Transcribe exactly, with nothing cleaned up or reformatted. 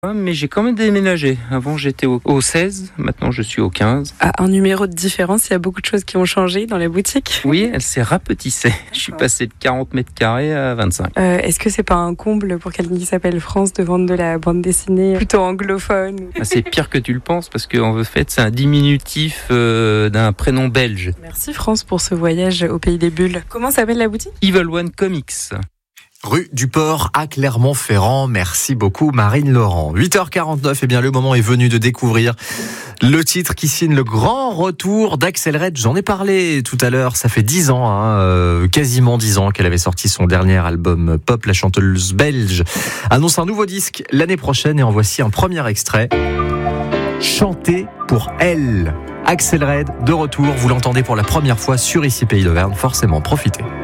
Ouais, mais j'ai quand même déménagé. Avant, j'étais au, au seize, maintenant je suis au quinze. Ah, un numéro de différence, il y a beaucoup de choses qui ont changé dans la boutique. Oui, elle s'est rapetissée. Je suis passé de quarante mètres carrés à vingt-cinq. Euh, est-ce que c'est pas un comble pour quelqu'un qui s'appelle France de vendre de la bande dessinée plutôt anglophone? Ah, c'est pire que tu le penses parce qu'en fait, c'est un diminutif euh, d'un prénom belge. Merci France pour ce voyage au pays des bulles. Comment s'appelle la boutique? Evil One Comics. Rue du Port à Clermont-Ferrand. Merci beaucoup Marine Laurent. huit heures quarante-neuf, eh bien le moment est venu de découvrir le titre qui signe le grand retour d'Axel Red. J'en ai parlé tout à l'heure, ça fait dix ans, hein, euh, quasiment dix ans qu'elle avait sorti son dernier album pop. La chanteuse belge annonce un nouveau disque l'année prochaine et en voici un premier extrait. Chanter pour elle. Axel Red de retour, vous l'entendez pour la première fois sur Ici Pays d'Auvergne, forcément profitez.